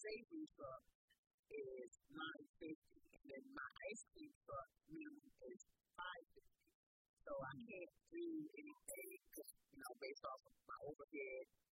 savory truck is $9.50, and then my ice cream truck minimum is $5.50. So I can't do anything because, based off of my overhead